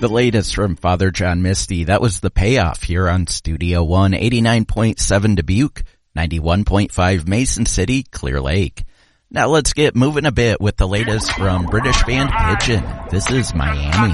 The latest from Father John Misty. That was The Payoff here on Studio One, 89.7 Dubuque, 91.5 Mason City, Clear Lake. Now let's get moving a bit with the latest from British band Pigeon. This is Miami.